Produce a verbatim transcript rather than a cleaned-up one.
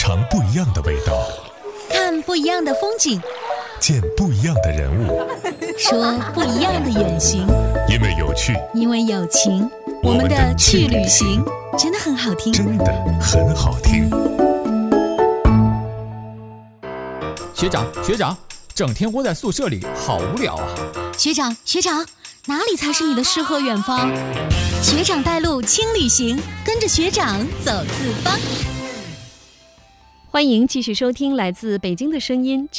尝不一样的味道， 看不一样的风景， 见不一样的人物， 说不一样的远行。 因为有趣， 因为有情， 我们的去旅行真的很好听， 真的很好听。 学长，学长，整天窝在宿舍里，好无聊啊！ 学长，学长，哪里才是你的诗和远方？学长带路轻旅行，跟着学长走四方。 欢迎继续收听来自北京的声音。